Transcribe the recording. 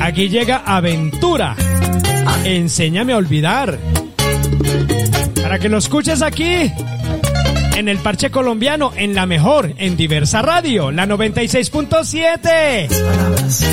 aquí llega Aventura. Enséñame a olvidar. Para que lo escuches aquí, en el Parche Colombiano, en la mejor, en Diversa Radio, la 96.7.